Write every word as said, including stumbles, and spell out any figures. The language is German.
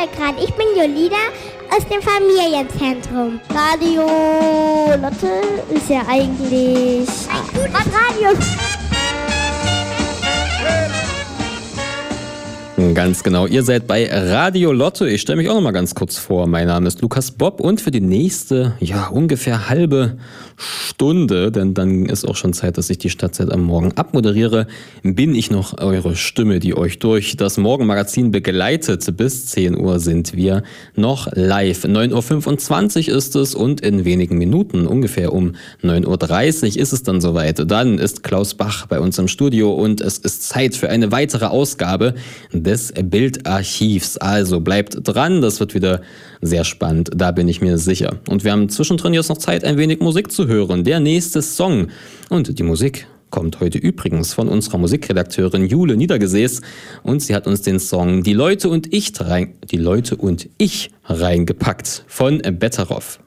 gerade. Ich bin Jolida aus dem Familienzentrum. Radio Lotte ist ja eigentlich ein gutes Radio. Ganz genau, ihr seid bei Radio Lotte. Ich stelle mich auch noch mal ganz kurz vor. Mein Name ist Lukas Bob und für die nächste, ja, ungefähr halbe Stunde, denn dann ist auch schon Zeit, dass ich die Stadtzeit am Morgen abmoderiere, bin ich noch eure Stimme, die euch durch das Morgenmagazin begleitet. Bis zehn Uhr sind wir noch live. neun Uhr fünfundzwanzig ist es und in wenigen Minuten, ungefähr um neun Uhr dreißig, ist es dann soweit. Dann ist Klaus Bach bei uns im Studio und es ist Zeit für eine weitere Ausgabe des Bildarchivs. Also bleibt dran, das wird wieder sehr spannend, da bin ich mir sicher. Und wir haben zwischendrin jetzt noch Zeit, ein wenig Musik zu hören. Der nächste Song. Und die Musik kommt heute übrigens von unserer Musikredakteurin Jule Niedergesäß und sie hat uns den Song Die Leute und ich rein, die Leute und ich reingepackt von Betteroff.